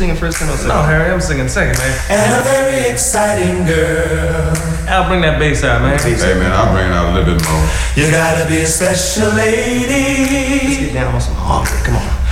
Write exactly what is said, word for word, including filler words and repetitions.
singing first, then I'll sing. No, Harry, I'm singing second, man. And a very exciting girl. Al, bring that bass out, man. Hey, man, I'll bring it out a little bit more. You gotta be a special lady. Let's get down on some hardcore. Come on.